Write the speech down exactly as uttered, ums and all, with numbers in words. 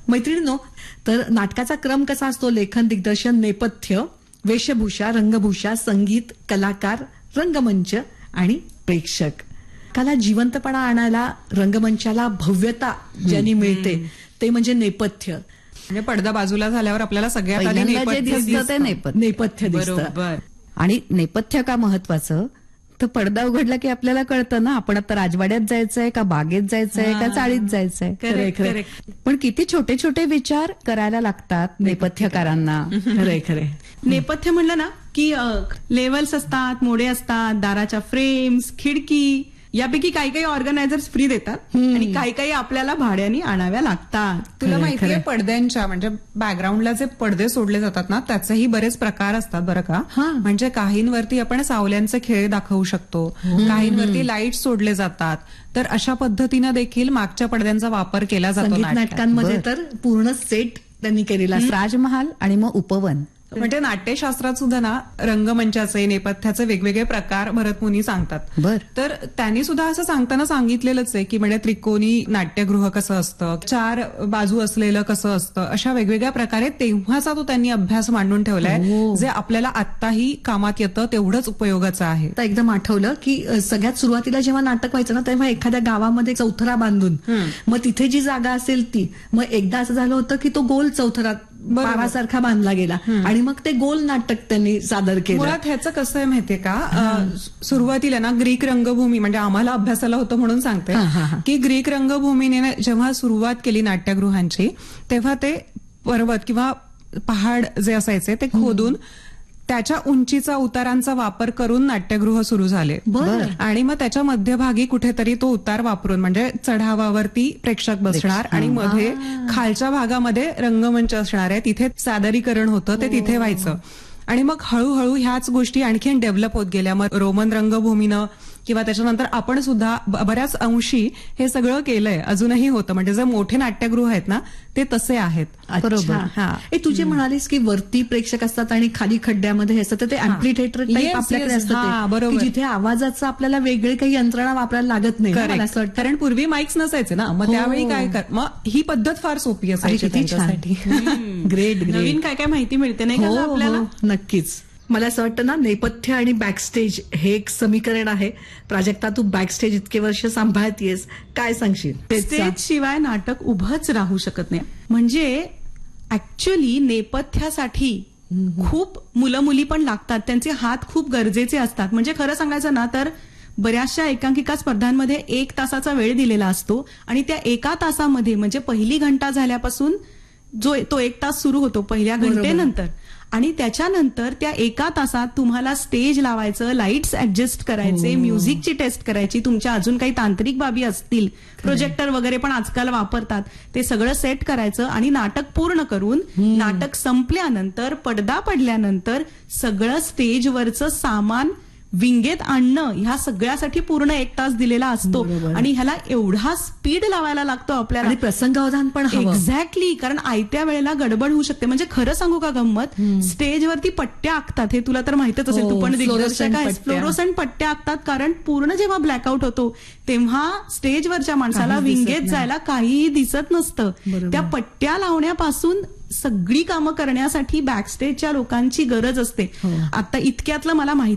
मैत्रिणींनो, तर नाटकाचा क्रम कसा असतो? लेखन, दिग्दर्शन, नेपथ्य, वेशभूषा, रंगभूषा, संगीत, कलाकार, रंगमंच आणि प्रेक्षक. कला जिवंतपणा आणायला रंगमंचाला भव्यता ज्यांनी मिळते ते म्हणजे नेपथ्य. म्हणजे पडदा बाजूला झाल्यावर आपल्याला सगळ्यात आधी पहिल्यांदा जे नेपथ्य दिसतं ते दिसतं. नेपथ्य. नेपथ्य दिसतं. बरोबर. आणि नेपथ्य का महत्वाचं? तर पडदा उघडला की आपल्याला कळतं ना, आपण आता राजवाड्यात जायचंय का बागेत जायचंय का चाळीत जायचंय. खरंय, खरंय. करेक्ट. पण किती छोटे छोटे विचार करायला लागतात नेपथ्यकारांना. खरंय खरंय. नेपथ्य म्हणलं ना की लेवल्स असतात, मोडे असतात, दाराच्या फ्रेम्स, खिडकी, यापैकी काही काही ऑर्गनायझर्स फ्री देतात आणि काही काही आपल्याला भाड्याने आणाव्या लागतात. तुला खरंय, माहितीये खरंय. पडद्यांच्या म्हणजे बॅकग्राऊंडला जे पडदे सोडले जातात ना, त्याचेही बरेच प्रकार असतात बरं का. म्हणजे काहींवरती आपण सावल्यांचे खेळ दाखवू शकतो, काहींवरती लाईट सोडले जातात. तर अशा पद्धतीनं देखील मागच्या पडद्यांचा वापर केला जातो संगीत नाटकात. नाटकांमध्ये तर पूर्ण सेट त्यांनी केलेला असतो. राजमहाल आणि मग उपवन. म्हणजे नाट्यशास्त्रात सुद्धा ना रंगमंचाचे, नेपथ्याचे वेगवेगळे प्रकार भरतमुनी सांगतात. बर. तर त्यांनी सुद्धा असं सांगताना सांगितलेलंच आहे की म्हणजे त्रिकोणी नाट्यगृह कसं असतं, चार बाजू असलेलं कसं असतं, अशा वेगवेगळ्या प्रकारे तेव्हाचा तो त्यांनी अभ्यास मांडून ठेवलाय, जे आपल्याला आत्ताही कामात येतं, तेवढंच उपयोगाचं आहे. आता एकदम आठवलं की अ, सगळ्यात सुरुवातीला जेव्हा नाटक व्हायचं ना, तेव्हा एखाद्या गावामध्ये चौथरा बांधून मग तिथे जी जागा असेल ती, मग एकदा असं झालं होतं की तो गोल चौथरा पारासारखा बांधला गेला आणि मग ते गोल नाटक त्यांनी सादर केलं. मुळात ह्याचं कसं आहे माहितीये का, अं, सुरुवातीला ना ग्रीक रंगभूमी, म्हणजे आम्हाला अभ्यासाला होतं म्हणून सांगते की ग्रीक रंगभूमीने जेव्हा सुरुवात केली नाट्यगृहांची, तेव्हा ते पर्वत किंवा पहाड जे असायचे ते खोदून त्याच्या उंचीचा उतारांचा वापर करून नाट्यगृह सुरू झाले. आणि मग त्याच्या मध्यभागी कुठेतरी तो उतार वापरून म्हणजे चढावावरती प्रेक्षक बसणार आणि मध्ये खालच्या भागामध्ये रंगमंच असणार आहे, तिथे सादरीकरण होतं ते तिथे व्हायचं. आणि मग हळूहळू ह्याच गोष्टी आणखीन डेव्हलप होत गेल्या. मग रोमन रंगभूमीनं किंवा त्याच्यानंतर आपण सुद्धा बऱ्याच अंशी हे सगळं केलंय, अजूनही होतं. म्हणजे जे मोठे नाट्यगृह आहेत ना ते तसे आहेत. बरोबर. हा. ए, तू जे म्हणालीस की वरती प्रेक्षक असतात आणि खाली खड्ड्यामध्ये हे असतं, तर ते अँप्लिथेटर टाईप Yes, आपल्याकडे yes. असतं हा, ते, बरोबर. की जिथे आवाजाचं आपल्याला वेगळी काही यंत्रणा वापरायला लागत नाही. मला असं वाटतं. कारण पूर्वी माईक्स नसायचे ना, मग हो. त्यावेळी काय कर, मग ही पद्धत फार सोपी अरे, असायची किती छान. त्यांच्यासाठी. ग्रेट नवीन ग्रेट. काय काय माहिती मिळते नाही हो का हो, आपल्याला. नक्कीच. मला असं वाटतं ना, नेपथ्य आणि बॅकस्टेज हे एक समीकरण आहे. प्राजक्ता, तू बॅकस्टेज इतके वर्ष सांभाळतीयस, काय सांगशील? स्टेज शिवाय नाटक उभंच राहू शकत नाही. म्हणजे ऍक्च्युअली नेपथ्यासाठी खूप मुलं मुली पण लागतात, त्यांचे हात खूप गरजेचे असतात. म्हणजे खरं सांगायचं ना तर बऱ्याचशा एकांकिका स्पर्धांमध्ये एक तासाचा वेळ दिलेला असतो आणि त्या एका तासामध्ये म्हणजे पहिली घंटा झाल्यापासून जो तो एक तास सुरू होतो पहिल्या घंटेनंतर, आणि त्याच्यानंतर त्या एका तासात तुम्हाला स्टेज लावायचं, लाईट्स ऍडजस्ट करायचे, म्युझिकची टेस्ट करायची, तुमच्या अजून काही तांत्रिक बाबी असतील, प्रोजेक्टर वगैरे पण आजकाल वापरतात, ते सगळं सेट करायचं आणि नाटक पूर्ण करून नाटक संपल्यानंतर, पडदा पडल्यानंतर सगळं स्टेजवरचं सामान विंगेत आणणं, ह्या सगळ्यासाठी पूर्ण एक तास दिलेला असतो. आणि ह्याला एवढा स्पीड लावायला लागतो आपल्याला, आणि प्रसंगावधान पण हवं. एक्झॅक्टली. कारण आयत्या वेळेला गडबड होऊ शकते. म्हणजे खरं सांगू का गंमत, स्टेजवरती पट्ट्या आखतात, हे तुला तर माहितच असेल, हो, तू पण दिग्दर्शक फ्लोरोसेंट आहेस. पट्ट्या. फ्लोरोसेंट पट्ट्या आखतात, कारण पूर्ण जेव्हा ब्लॅकआउट होतो तेव्हा स्टेजवरच्या माणसाला काहीच दिसत विंगेत नाही. जायला काहीही दिसत नसतं. बरोबर. त्या पट्ट्या लावण्यापासून सगळी कामं करण्यासाठी बॅकस्टेजच्या लोकांची गरज असते. आता इतक्यातलं मला माहिती